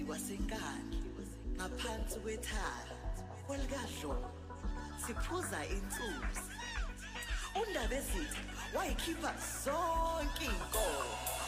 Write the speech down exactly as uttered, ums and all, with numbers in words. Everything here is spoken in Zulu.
wasenkandla ngaphansi kwethala welikadlomo siphuza insuzi. uNdabezitha wayikhipha zonke inkomo.